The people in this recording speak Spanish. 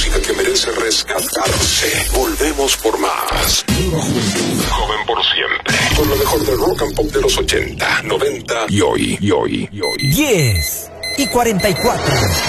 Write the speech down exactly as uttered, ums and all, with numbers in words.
música que merece rescatarse. Volvemos por más. Viva Juventud, joven por siempre. Con lo mejor del rock and pop de los ochenta, noventa y hoy, y hoy, y hoy. diez y cuarenta y cuatro.